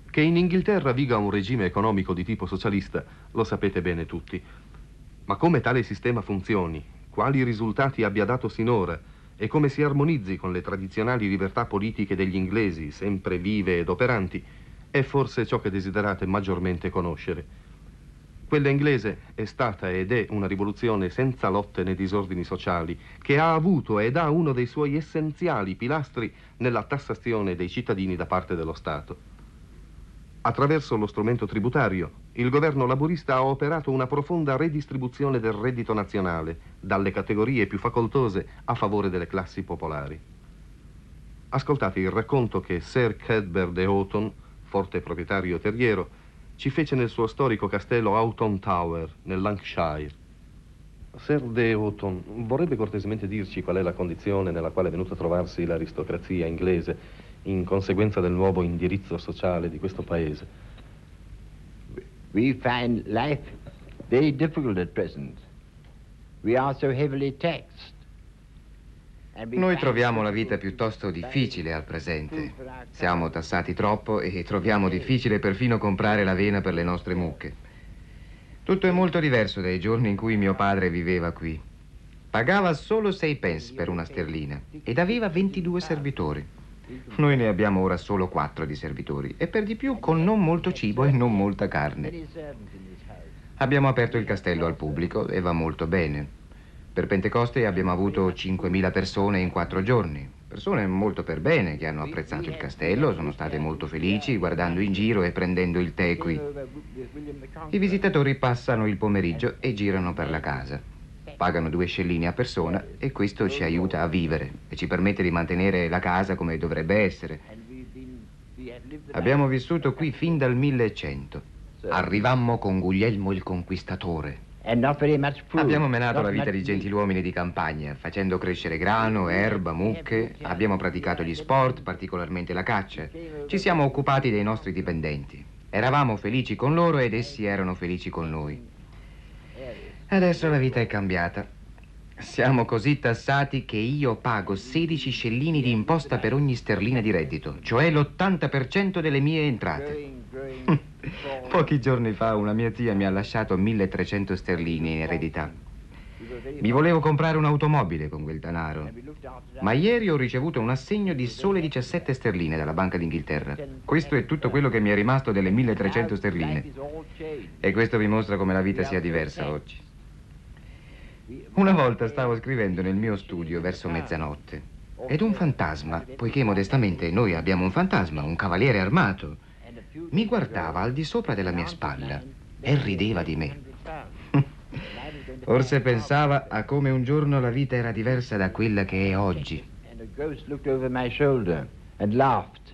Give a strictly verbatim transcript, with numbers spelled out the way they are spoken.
Che in Inghilterra viga un regime economico di tipo socialista, lo sapete bene tutti. Ma come tale sistema funzioni, quali risultati abbia dato sinora e come si armonizzi con le tradizionali libertà politiche degli inglesi, sempre vive ed operanti, è forse ciò che desiderate maggiormente conoscere. Quella inglese è stata ed è una rivoluzione senza lotte né disordini sociali, che ha avuto ed ha uno dei suoi essenziali pilastri nella tassazione dei cittadini da parte dello Stato. Attraverso lo strumento tributario, il governo laburista ha operato una profonda redistribuzione del reddito nazionale, dalle categorie più facoltose a favore delle classi popolari. Ascoltate il racconto che Sir Cuthbert de Houghton, forte proprietario terriero, ci fece nel suo storico castello Houghton Tower, nel Lancashire. Sir de Houghton, vorrebbe cortesemente dirci qual è la condizione nella quale è venuta a trovarsi l'aristocrazia inglese in conseguenza del nuovo indirizzo sociale di questo paese? We find life very difficult at present. We are so heavily taxed. Noi troviamo la vita piuttosto difficile al presente. Siamo tassati troppo e troviamo difficile perfino comprare l'avena per le nostre mucche. Tutto è molto diverso dai giorni in cui mio padre viveva qui. Pagava solo sei pence per una sterlina ed aveva ventidue servitori. Noi ne abbiamo ora solo quattro di servitori e per di più con non molto cibo e non molta carne. Abbiamo aperto il castello al pubblico e va molto bene. Per Pentecoste abbiamo avuto cinquemila persone in quattro giorni. Persone molto per bene che hanno apprezzato il castello, sono state molto felici guardando in giro e prendendo il tè qui. I visitatori passano il pomeriggio e girano per la casa. Pagano due scellini a persona e questo ci aiuta a vivere e ci permette di mantenere la casa come dovrebbe essere. Abbiamo vissuto qui fin dal millecento. Arrivammo con Guglielmo il Conquistatore. Abbiamo menato la vita di gentiluomini di campagna, facendo crescere grano, erba, mucche. Abbiamo praticato gli sport, particolarmente la caccia. Ci siamo occupati dei nostri dipendenti. Eravamo felici con loro ed essi erano felici con noi. Adesso la vita è cambiata. Siamo così tassati che io pago sedici scellini di imposta per ogni sterlina di reddito, cioè l'ottanta per cento delle mie entrate. Pochi giorni fa una mia zia mi ha lasciato milletrecento sterlini in eredità. Mi volevo comprare un'automobile con quel denaro, ma ieri ho ricevuto un assegno di sole diciassette sterline dalla Banca d'Inghilterra. Questo è tutto quello che mi è rimasto delle milletrecento sterline. E questo vi mostra come la vita sia diversa oggi. Una volta stavo scrivendo nel mio studio verso mezzanotte ed un fantasma, poiché modestamente noi abbiamo un fantasma, un cavaliere armato, mi guardava al di sopra della mia spalla e rideva di me. Forse pensava a come un giorno la vita era diversa da quella che è oggi. And a ghost looked over my shoulder and laughed.